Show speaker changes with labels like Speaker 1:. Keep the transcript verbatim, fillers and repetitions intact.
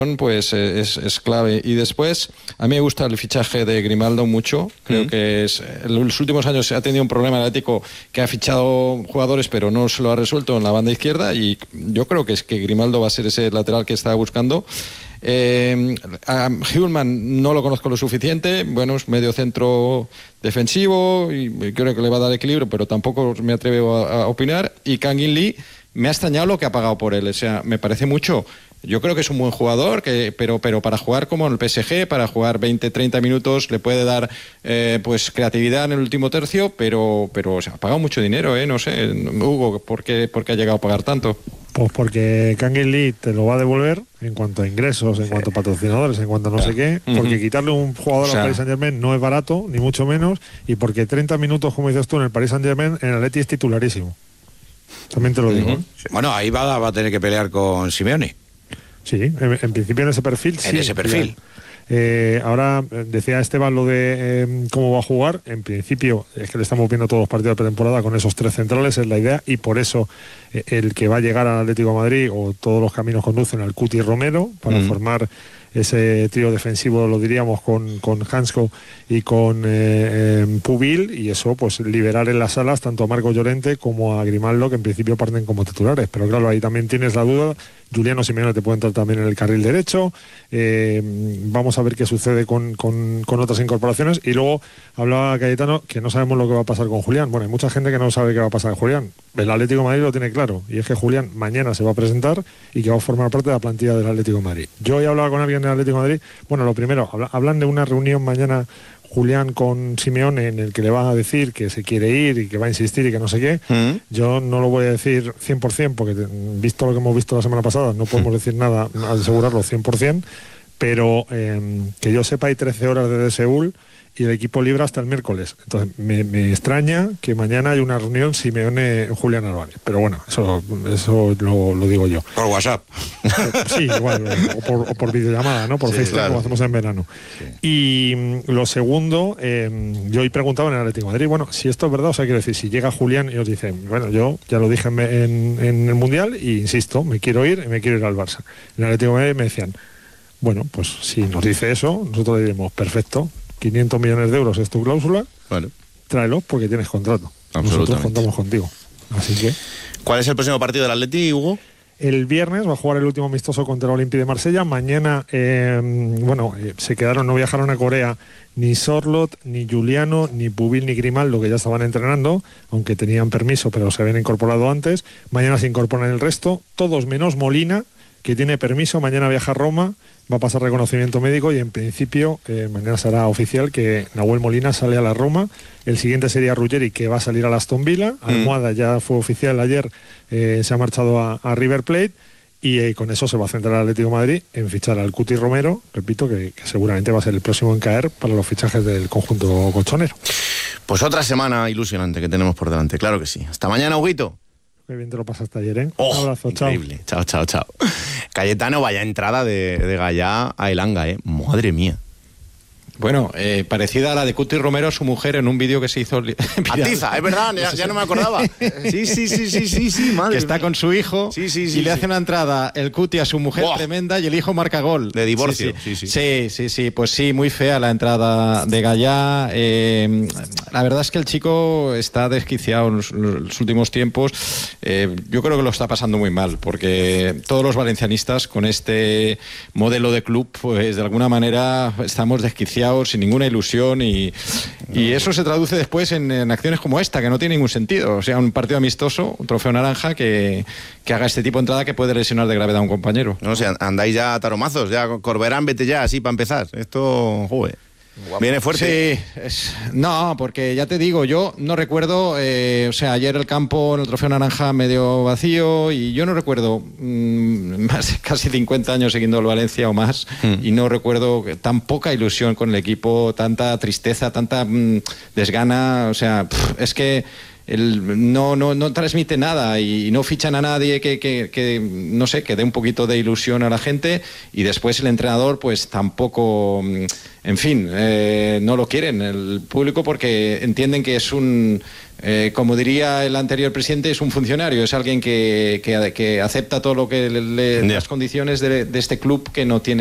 Speaker 1: pues es, es clave. Y después, a mí me gusta el fichaje de Grimaldo mucho. Creo mm. que es, en los últimos años ha tenido un problema el Atlético, que ha fichado jugadores pero no se lo ha resuelto en la banda izquierda, y yo creo que es que Grimaldo va a ser ese lateral que está buscando. Eh, a Hjulmand no lo conozco lo suficiente, bueno, es medio centro defensivo y creo que le va a dar equilibrio, pero tampoco me atrevo a, a opinar. Y Kang In Lee, me ha extrañado lo que ha pagado por él, o sea, me parece mucho. Yo creo que es un buen jugador, que, pero, pero para jugar como en el P S G, para jugar veinte, treinta minutos, le puede dar eh, pues creatividad en el último tercio, pero, pero o sea, ha pagado mucho dinero, ¿eh? No sé, Hugo, ¿por qué, por qué ha llegado a pagar tanto?
Speaker 2: Pues porque Kang In Lee te lo va a devolver en cuanto a ingresos, en cuanto a patrocinadores, en cuanto a no sé qué, porque uh-huh. quitarle un jugador o sea, al Paris Saint-Germain no es barato, ni mucho menos, y porque treinta minutos, como dices tú, en el Paris Saint-Germain, en el Atleti es titularísimo. También te lo digo.
Speaker 3: Uh-huh. ¿eh? Bueno, ahí va, va a tener que pelear con Simeone.
Speaker 2: Sí, en, en principio en ese perfil.
Speaker 3: En
Speaker 2: sí,
Speaker 3: ese perfil.
Speaker 2: Eh, ahora, decía Esteban lo de eh, cómo va a jugar. En principio, es que le estamos viendo todos los partidos de pretemporada con esos tres centrales, es la idea, y por eso eh, el que va a llegar al Atlético de Madrid, o todos los caminos conducen al Cuti Romero, para mm. formar ese trío defensivo, lo diríamos, con, con Hansko y con eh, eh, Pubil, y eso, pues liberar en las alas tanto a Marco Llorente como a Grimaldo, que en principio parten como titulares. Pero claro, ahí también tienes la duda. Juliano Simeone te puede entrar también en el carril derecho. Eh, vamos a ver qué sucede con, con, con otras incorporaciones. Y luego hablaba Cayetano que no sabemos lo que va a pasar con Julián. Bueno, hay mucha gente que no sabe qué va a pasar con Julián. El Atlético de Madrid lo tiene claro, y es que Julián mañana se va a presentar y que va a formar parte de la plantilla del Atlético de Madrid. Yo he hablado con alguien del Atlético de Madrid. Bueno, lo primero, hablan de una reunión mañana Julián con Simeone, en el que le va a decir que se quiere ir y que va a insistir y que no sé qué. Mm. Yo no lo voy a decir cien por ciento, porque visto lo que hemos visto la semana pasada, no podemos mm. decir nada, asegurarlo cien por ciento, pero eh, que yo sepa hay trece horas desde Seúl y el equipo libre hasta el miércoles. Entonces me, me extraña que mañana haya una reunión Simeone-Julián Álvarez, pero bueno, eso, eso lo, lo digo yo.
Speaker 3: Por WhatsApp.
Speaker 2: Sí, igual, o por, o por videollamada, ¿no? Por sí, Facebook, claro, como hacemos en verano. Sí. Y lo segundo, eh, yo hoy preguntaba en el Atlético de Madrid, bueno, si esto es verdad, o sea, quiero decir, si llega Julián y os dice, bueno, yo ya lo dije en, en, en el Mundial y insisto, me quiero ir y me quiero ir al Barça. En el Atlético de Madrid me decían, bueno, pues si nos dice eso, nosotros le diremos, perfecto, quinientos millones de euros es tu cláusula, vale, tráelo porque tienes contrato. Nosotros contamos contigo. Así que...
Speaker 3: ¿Cuál es el próximo partido del Atleti, Hugo?
Speaker 2: El viernes va a jugar el último amistoso contra el Olympique de Marsella. Mañana, eh, bueno, eh, se quedaron, no viajaron a Corea ni Sorlot, ni Juliano, ni Pubil, ni Grimaldo, que ya estaban entrenando, aunque tenían permiso, pero se habían incorporado antes. Mañana se incorporan el resto, todos menos Molina, que tiene permiso. Mañana viaja a Roma, va a pasar reconocimiento médico y en principio eh, mañana será oficial que Nahuel Molina sale a la Roma. El siguiente sería Ruggeri, que va a salir a la Aston Villa. Almohada mm. ya fue oficial ayer, eh, se ha marchado a, a River Plate, y eh, con eso se va a centrar el Atlético de Madrid en fichar al Cuti Romero, repito, que, que seguramente va a ser el próximo en caer para los fichajes del conjunto colchonero.
Speaker 3: Pues otra semana ilusionante que tenemos por delante, claro que sí. Hasta mañana, Huguito.
Speaker 2: Qué bien te lo pasaste ayer, ¿eh?
Speaker 3: Oh,
Speaker 2: un abrazo,
Speaker 3: increíble.
Speaker 2: Chao.
Speaker 3: Chao, chao, chao. Cayetano, vaya entrada de, de Gallá a Elanga, ¿eh? Madre mía.
Speaker 1: Bueno, eh, parecida a la de Cuti Romero, su mujer, en un vídeo que se hizo...
Speaker 3: Atiza, es verdad, ya, ya no me acordaba. Sí, sí, sí, sí, sí, sí, madre.
Speaker 1: Que está con su hijo
Speaker 3: sí, sí,
Speaker 1: y
Speaker 3: sí,
Speaker 1: le
Speaker 3: sí.
Speaker 1: hace una entrada el Cuti a su mujer oh. tremenda y el hijo marca gol.
Speaker 3: De divorcio.
Speaker 1: Sí,
Speaker 3: sí, sí.
Speaker 1: Sí, sí, sí, pues sí, muy fea la entrada de Gallá. Eh, la verdad es que el chico está desquiciado en los, los últimos tiempos. Eh, yo creo que lo está pasando muy mal, porque todos los valencianistas con este modelo de club, pues de alguna manera estamos desquiciados, sin ninguna ilusión. Y, y eso se traduce después en, en acciones como esta, que no tiene ningún sentido. O sea, un partido amistoso, un trofeo naranja, que, que haga este tipo de entrada que puede lesionar de gravedad a un compañero.
Speaker 3: No sé, andáis ya taromazos, ya Corberán, vete ya, así para empezar. Esto, joder. Guapo. Viene fuerte.
Speaker 1: Sí, es, no, porque ya te digo, yo no recuerdo, eh, o sea, ayer el campo en el trofeo naranja medio vacío, y yo no recuerdo mmm, más de casi cincuenta años siguiendo el Valencia o más, mm. y no recuerdo tan poca ilusión con el equipo, tanta tristeza, tanta mmm, desgana, o sea, pff, es que el, no, no, no transmite nada y no fichan a nadie que, que, que, no sé, que dé un poquito de ilusión a la gente, y después el entrenador pues tampoco, en fin, eh, no lo quieren el público porque entienden que es un... Eh, como diría el anterior presidente, es un funcionario, es alguien que, que, que acepta todo lo que le, le, las condiciones de, de este club que no tiene